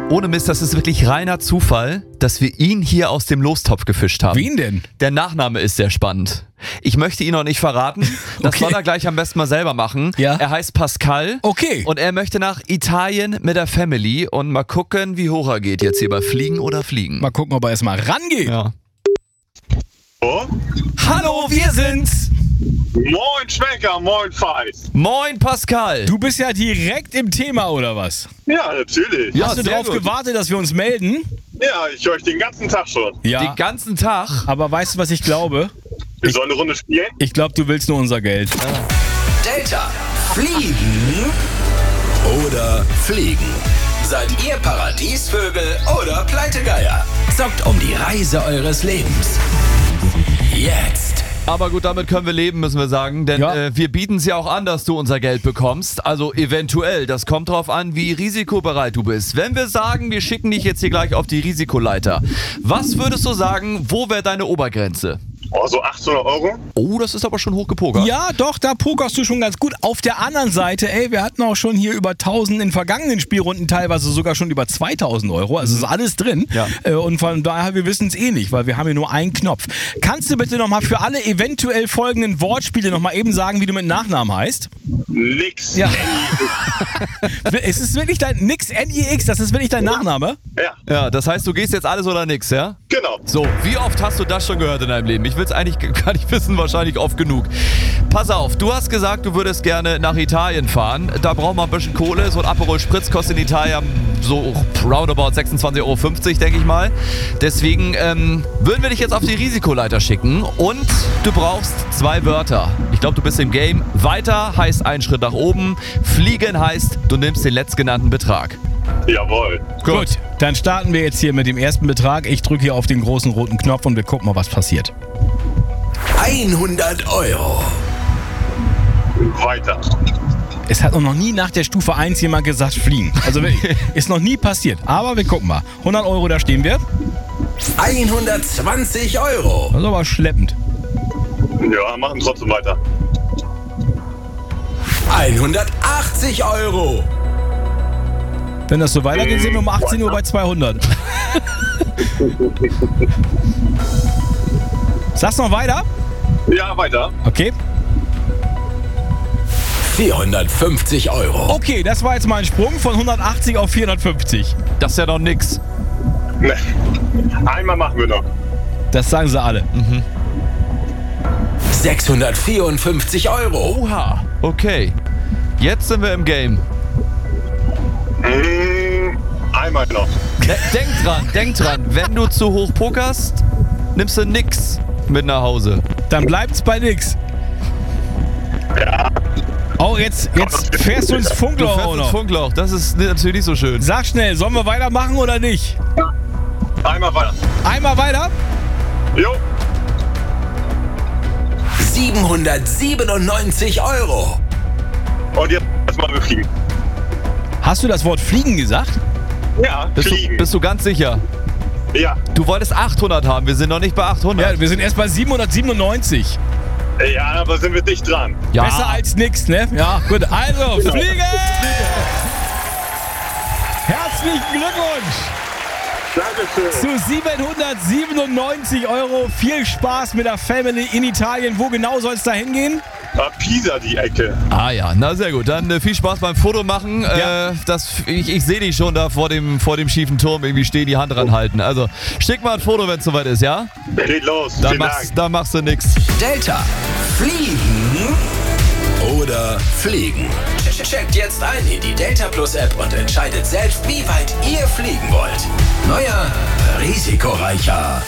Ohne Mist, das ist wirklich reiner Zufall, dass wir ihn hier aus dem Lostopf gefischt haben. Wen denn? Der Nachname ist sehr spannend. Ich möchte ihn noch nicht verraten. Das soll er gleich am besten mal selber machen. Ja. Er heißt Pascal. Okay. Und er möchte nach Italien mit der Family und mal gucken, wie hoch er geht jetzt hier bei Fliegen oder Fliegen. Mal gucken, ob er erstmal rangeht. Ja. Oh? Hallo, wir sind's. Moin Schmecker, moin Feist. Moin Pascal. Du bist ja direkt im Thema, oder was? Ja, natürlich. Ja, Hast du sehr darauf gut. gewartet, dass wir uns melden? Ja, ich höre euch den ganzen Tag schon. Ja. Den ganzen Tag. Aber weißt du, was ich glaube? Wir sollen eine Runde spielen? Ich glaube, du willst nur unser Geld. Delta. Fliegen oder fliegen? Seid ihr Paradiesvögel oder Pleitegeier? Zockt um die Reise eures Lebens. Jetzt. Aber gut, damit können wir leben, müssen wir sagen. Denn Ja. wir bieten es ja auch an, dass du unser Geld bekommst. Also eventuell. Das kommt drauf an, wie risikobereit du bist. Wenn wir sagen, wir schicken dich jetzt hier gleich auf die Risikoleiter. Was würdest du sagen, wo wäre deine Obergrenze? Oh, so 800 Euro? Oh, das ist aber schon hochgepokert. Ja, doch, da pokerst du schon ganz gut. Auf der anderen Seite, wir hatten auch schon hier über 1000 in vergangenen Spielrunden, teilweise sogar schon über 2000 Euro. Also ist alles drin. Ja. Und von daher, wir wissen es eh nicht, weil wir haben hier nur einen Knopf. Kannst du bitte nochmal für alle eventuell folgenden Wortspiele nochmal eben sagen, wie du mit Nachnamen heißt? Nix. Ja. Es ist wirklich dein Nix, N-I-X, das ist wirklich dein Nachname? Ja, Ja, das heißt, du gehst jetzt alles oder nix, ja? genau. So, wie oft hast du das schon gehört in deinem Leben? Ich will es eigentlich gar nicht wissen, wahrscheinlich oft genug. Pass auf, du hast gesagt, du würdest gerne nach Italien fahren. Da braucht man ein bisschen Kohle. So ein Aperol Spritz kostet in Italien so roundabout 26,50 Euro, denke ich mal. Deswegen würden wir dich jetzt auf die Risikoleiter schicken und du brauchst 2 Wörter. Ich glaube, du bist im Game. Weiter heißt ein Schritt nach oben. Fliegen heißt, du nimmst den letztgenannten Betrag. Jawohl. Gut, dann starten wir jetzt hier mit dem ersten Betrag. Ich drücke hier auf den großen roten Knopf und wir gucken mal, was passiert. 100 Euro. Weiter. Es hat noch nie nach der Stufe 1 jemand gesagt, fliegen. Also wirklich, ist noch nie passiert. Aber wir gucken mal. 100 Euro, da stehen wir. 120 Euro. Das ist aber schleppend. Ja, machen trotzdem weiter. 180 Euro. Wenn das so weitergeht, sind wir um 18 Uhr bei 200. Sagst du noch weiter? Ja, weiter. Okay. 450 Euro. Okay, das war jetzt mal ein Sprung von 180 auf 450. Das ist ja noch nix. Ne. Einmal machen wir noch. Das sagen sie alle. 654 Euro. Oha, okay. Jetzt sind wir im Game. Einmal noch. Denk dran, wenn du zu hoch pokerst, nimmst du nix mit nach Hause. Dann bleibt's bei nix. Ja. Oh, jetzt fährst du ins Du Funkloch fährst auch ins noch. Funkloch, das ist natürlich nicht so schön. Sag schnell, sollen wir weitermachen oder nicht? Einmal weiter. Einmal weiter. Jo. 797 Euro. Und jetzt erstmal wir fliegen. Hast du das Wort fliegen gesagt? Ja, fliegen. Bist du ganz sicher? Ja. Du wolltest 800 haben, wir sind noch nicht bei 800. Ja, wir sind erst bei 797. Ja, aber sind wir dicht dran. Ja. Besser als nix, ne? Ja, gut. Also, fliegen! Herzlichen Glückwunsch Dankeschön. zu 797 Euro. Viel Spaß mit der Family in Italien. Wo genau soll es da hingehen? Pisa die Ecke. Ah ja, na sehr gut. Dann viel Spaß beim Fotomachen. Ja. Ich sehe dich schon da vor dem schiefen Turm irgendwie stehen, die Hand ranhalten. Also schick mal ein Foto, wenn es soweit ist, ja? Geht los. Dann Vielen Dank. machst du nix. Delta. Fliegen oder fliegen? Checkt jetzt ein in die Delta Plus App und entscheidet selbst, wie weit ihr fliegen wollt. Neuer, risikoreicher.